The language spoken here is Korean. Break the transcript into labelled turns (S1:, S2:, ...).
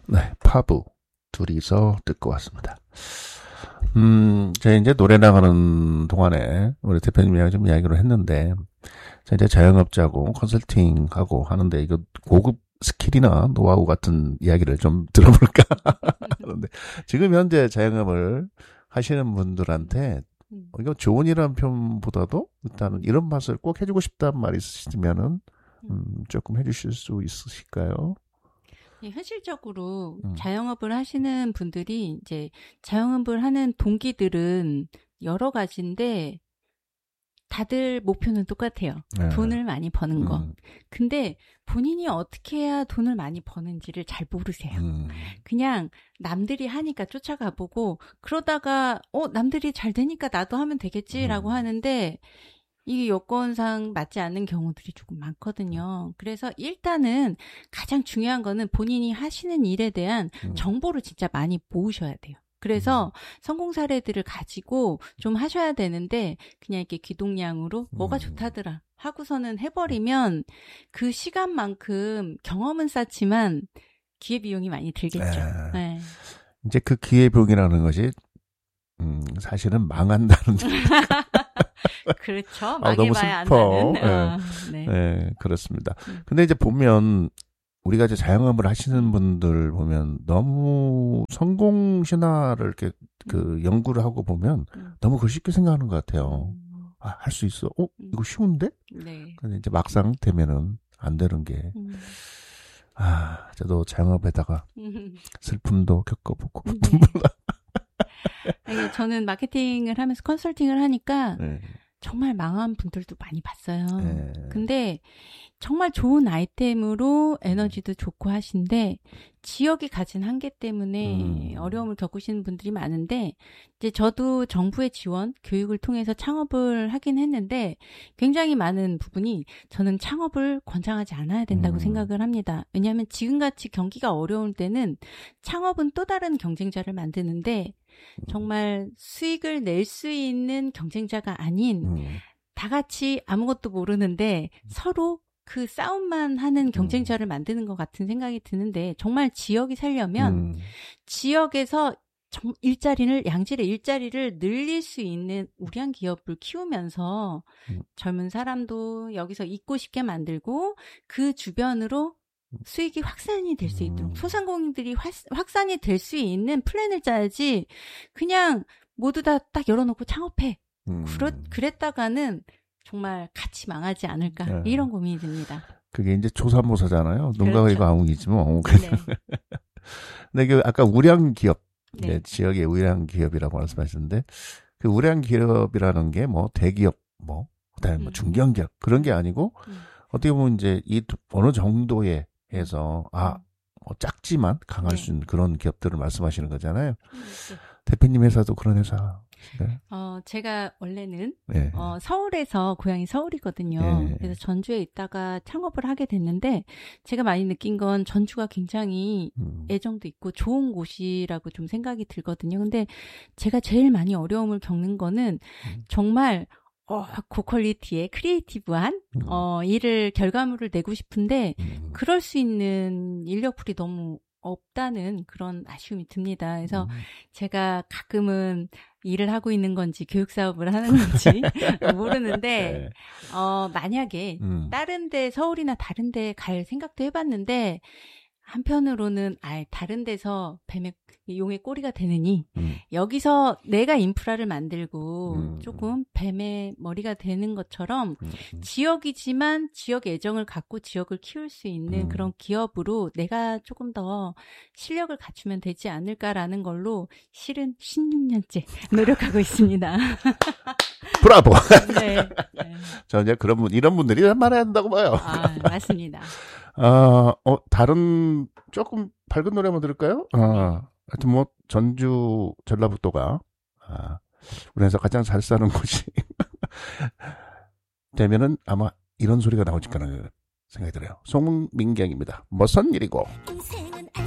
S1: 네, 파부 둘이서 듣고 왔습니다. 제가 이제 노래 나가는 동안에 우리 대표님이랑 좀 이야기를 했는데, 제가 이제 자영업자고 컨설팅하고 하는데 이거 고급 스킬이나 노하우 같은 이야기를 좀 들어볼까 하는데, 지금 현재 자영업을 하시는 분들한테 이거 좋은 일이라는 표현보다도 일단은 이런 맛을 꼭 해주고 싶다는 말이 있으시면은 조금 해주실 수 있으실까요?
S2: 네, 현실적으로 자영업을 하시는 분들이 이제 자영업을 하는 동기들은 여러 가지인데 다들 목표는 똑같아요.
S1: 네.
S2: 돈을 많이 버는 거. 근데 본인이 어떻게 해야 돈을 많이 버는지를 잘 모르세요. 그냥 남들이 하니까 쫓아가 보고 그러다가 남들이 잘 되니까 나도 하면 되겠지라고 하는데 이게 여건상 맞지 않는 경우들이 조금 많거든요. 그래서 일단은 가장 중요한 거는 본인이 하시는 일에 대한 정보를 진짜 많이 모으셔야 돼요. 그래서 성공 사례들을 가지고 좀 하셔야 되는데 그냥 이렇게 귀동냥으로 뭐가 좋다더라 하고서는 해버리면 그 시간만큼 경험은 쌓지만 기회비용이 많이 들겠죠. 네.
S1: 이제 그 기회비용이라는 것이 사실은 망한다는
S2: 그렇죠.
S1: 너무
S2: 망해봐야
S1: 슬퍼.
S2: 안다는.
S1: 네. 네, 그렇습니다. 근데 이제 보면 우리가 이제 자영업을 하시는 분들 보면 너무 성공 신화를 이렇게 그 연구를 하고 보면 너무 그걸 쉽게 생각하는 것 같아요. 할 수 있어? 이거 쉬운데?
S2: 네.
S1: 근데 이제 막상 되면은 안 되는 게. 저도 자영업에다가 슬픔도 겪어보고.
S2: 아니, 저는 마케팅을 하면서 컨설팅을 하니까
S1: 네.
S2: 정말 망한 분들도 많이 봤어요.
S1: 네.
S2: 근데 정말 좋은 아이템으로 에너지도 좋고 하신데 지역이 가진 한계 때문에 어려움을 겪으시는 분들이 많은데 이제 저도 정부의 지원, 교육을 통해서 창업을 하긴 했는데 굉장히 많은 부분이 저는 창업을 권장하지 않아야 된다고 생각을 합니다. 왜냐하면 지금같이 경기가 어려울 때는 창업은 또 다른 경쟁자를 만드는데 정말 수익을 낼 수 있는 경쟁자가 아닌 다 같이 아무것도 모르는데 서로 그 싸움만 하는 경쟁자를 만드는 것 같은 생각이 드는데 정말 지역이 살려면 지역에서 양질의 일자리를 늘릴 수 있는 우량 기업을 키우면서 젊은 사람도 여기서 있고 싶게 만들고 그 주변으로 수익이 확산이 될 수 있도록 소상공인들이 확산이 될 수 있는 플랜을 짜야지 그냥 모두 다 딱 열어놓고 창업해. 그랬다가는 정말 같이 망하지 않을까 이런 고민이 듭니다.
S1: 그게 이제 조삼모사잖아요. 농가가
S2: 그렇죠.
S1: 이거 아웅이지 뭐.
S2: 네.
S1: 근데 그 아까 우량 기업,
S2: 네.
S1: 지역의 우량 기업이라고 말씀하셨는데 그 우량 기업이라는 게 뭐 대기업, 뭐 그다음에 뭐 중견기업 그런 게 아니고 어떻게 보면 이제 이 어느 정도에 해서 작지만 강할 수 있는 그런 기업들을 말씀하시는 거잖아요. 대표님 회사도 그런 회사. 네.
S2: 제가 원래는
S1: 네.
S2: 서울에서 고향이 서울이거든요.
S1: 네.
S2: 그래서 전주에 있다가 창업을 하게 됐는데 제가 많이 느낀 건 전주가 굉장히 애정도 있고 좋은 곳이라고 좀 생각이 들거든요. 근데 제가 제일 많이 어려움을 겪는 거는 정말 고퀄리티의 크리에이티브한 일을 결과물을 내고 싶은데 그럴 수 있는 인력풀이 너무 없다는 그런 아쉬움이 듭니다. 그래서 제가 가끔은 일을 하고 있는 건지 교육 사업을 하는 건지 모르는데 만약에 다른 데 서울이나 다른 데 갈 생각도 해봤는데 한편으로는 다른 데서 뱀의 용의 꼬리가 되느니 여기서 내가 인프라를 만들고 조금 뱀의 머리가 되는 것처럼 지역이지만 지역 애정을 갖고 지역을 키울 수 있는 그런 기업으로 내가 조금 더 실력을 갖추면 되지 않을까라는 걸로 실은 16년째 노력하고 있습니다.
S1: 브라보.
S2: 네.
S1: 저 이제 이런 분들이 말해야 한다고 봐요.
S2: 맞습니다.
S1: 다른 조금 밝은 노래 한번 들을까요? 하여튼 뭐 전주 전라북도가 우리나라에서 가장 잘 사는 곳이 되면은 아마 이런 소리가 나오지 않을까 생각이 들어요. 송민경입니다. 무슨 일이고?